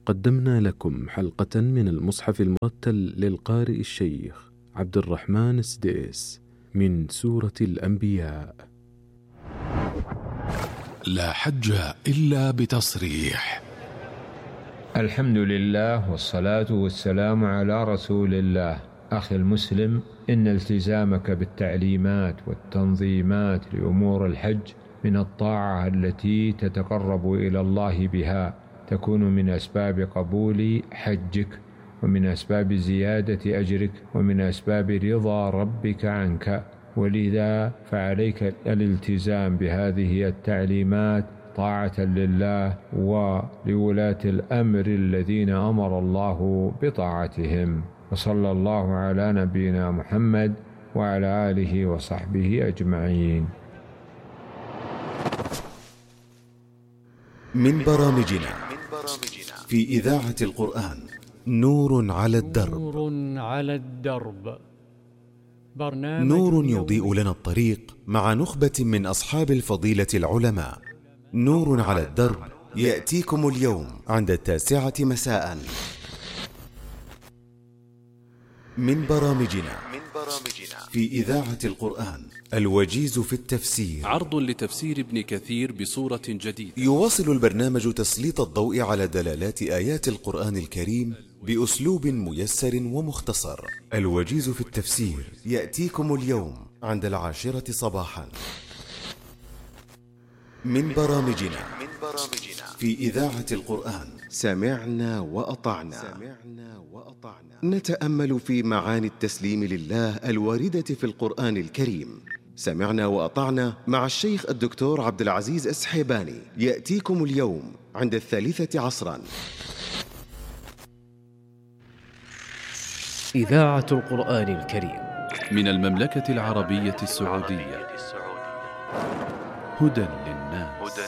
قدمنا لكم حلقة من المصحف المرتل للقارئ الشيخ عبد الرحمن السديس من سورة الأنبياء. لا حج إلا بتصريح. الحمد لله والصلاة والسلام على رسول الله. أخي المسلم، إن التزامك بالتعليمات والتنظيمات لأمور الحج من الطاعة التي تتقرب إلى الله بها، تكون من أسباب قبول حجك، ومن أسباب زيادة أجرك، ومن أسباب رضا ربك عنك. ولذا فعليك الالتزام بهذه التعليمات طاعة لله ولولاة الأمر الذين أمر الله بطاعتهم. وصلى الله على نبينا محمد وعلى آله وصحبه أجمعين. من برامجنا في إذاعة القرآن نور على الدرب. نور يضيء لنا الطريق مع نخبة من أصحاب الفضيلة العلماء. نور على الدرب يأتيكم اليوم عند 9 مساء. من برامجنا في إذاعة القرآن الوجيز في التفسير، عرض لتفسير ابن كثير بصورة جديدة. يواصل البرنامج تسليط الضوء على دلالات آيات القرآن الكريم بأسلوب ميسر ومختصر. الوجيز في التفسير يأتيكم اليوم عند 10 صباحا. من برامجنا في إذاعة القرآن سمعنا وأطعنا. نتأمل في معاني التسليم لله الواردة في القرآن الكريم. سمعنا وأطعنا مع الشيخ الدكتور عبد العزيز السحيباني، يأتيكم اليوم عند 3 عصرا. إذاعة القرآن الكريم من المملكة العربية السعودية. هدى للناس.